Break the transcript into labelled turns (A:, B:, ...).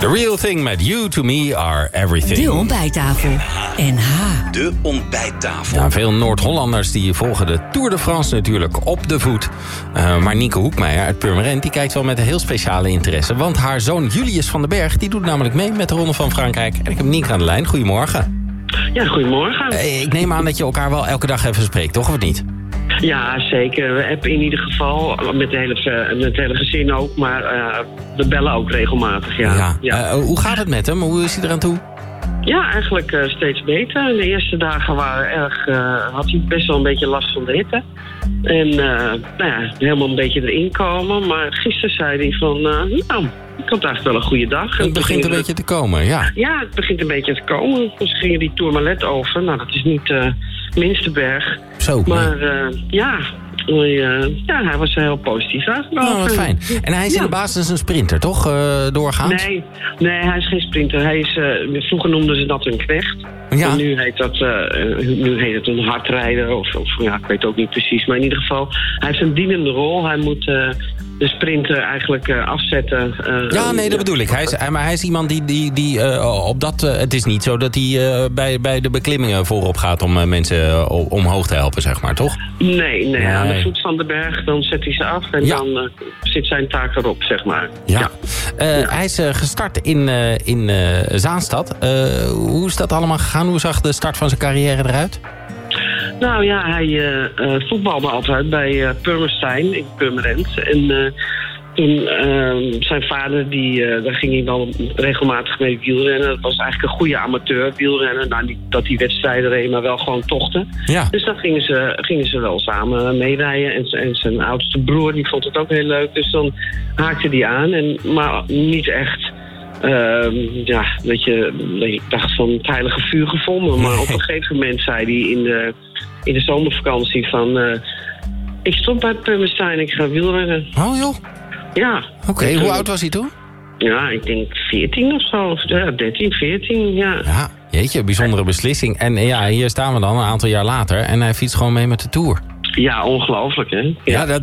A: The Real Thing met You To Me Are Everything.
B: De ontbijttafel. NH.
C: De ontbijttafel.
A: Ja, veel Noord-Hollanders die volgen de Tour de France natuurlijk op de voet. Maar Nieke Hoekmeijer uit Purmerend die kijkt wel met een heel speciale interesse. Want haar zoon Julius van den Berg die doet namelijk mee met de Ronde van Frankrijk. En ik heb Nieke aan de lijn. Goedemorgen.
D: Ja, goedemorgen.
A: Ik neem aan dat je elkaar wel elke dag even spreekt, toch? Of het niet?
D: Ja, zeker. We hebben in ieder geval, met het hele gezin ook, maar we bellen ook regelmatig, ja.
A: Hoe gaat het met hem? Hoe is hij eraan toe?
D: Ja, eigenlijk steeds beter. De eerste dagen waren had hij best wel een beetje last van de hitte. En helemaal een beetje erin komen. Maar gisteren zei hij van, het komt eigenlijk wel een goede dag.
A: Het begint een beetje te komen, ja. Ja,
D: het begint een beetje te komen. Dus gingen die Tourmalet over. Nou, dat is niet Minsterberg.
A: Zo,
D: maar hij was heel positief uitgenomen.
A: Nou, wat fijn. En hij is in de basis een sprinter, toch? Doorgaans?
D: Nee, hij is geen sprinter. Hij is, vroeger noemden ze dat een knecht.
A: Ja.
D: En nu heet het een hardrijder. Of ik weet ook niet precies. Maar in ieder geval, hij heeft een dienende rol. Hij moet de sprinter eigenlijk afzetten.
A: Dat bedoel ik. Hij is iemand die op dat... het is niet zo dat hij bij de beklimmingen voorop gaat om mensen omhoog te helpen, zeg maar, toch?
D: Nee. Aan de voet van de berg, dan zet hij ze af en dan zit zijn taak erop, zeg maar.
A: Ja. Hij is gestart in Zaanstad. Hoe is dat allemaal gegaan? Hoe zag de start van zijn carrière eruit?
D: Nou ja, hij voetbalde altijd bij Purmerstein in Purmerend. En toen zijn vader, daar ging hij wel regelmatig mee wielrennen. Dat was eigenlijk een goede amateur wielrennen. Nou, niet dat hij wedstrijden reed, maar wel gewoon tochten. Ja. Dus dan gingen ze wel samen meerijden. En zijn oudste broer, die vond het ook heel leuk. Dus dan haakte hij aan. Maar niet echt... dat je dacht van het heilige vuur gevonden. Maar op een gegeven moment zei hij in de zomervakantie van... ik stop bij Purmerstein, ik ga wielrennen.
A: Oh joh?
D: Ja.
A: Oké, hoe oud was hij toen?
D: Ja, ik denk 14 of zo. Ja, 13, 14, ja.
A: Ja, jeetje, bijzondere beslissing. En hier staan we dan een aantal jaar later. En hij fietst gewoon mee met de Tour.
D: Ja, ongelooflijk, hè?
A: Ja,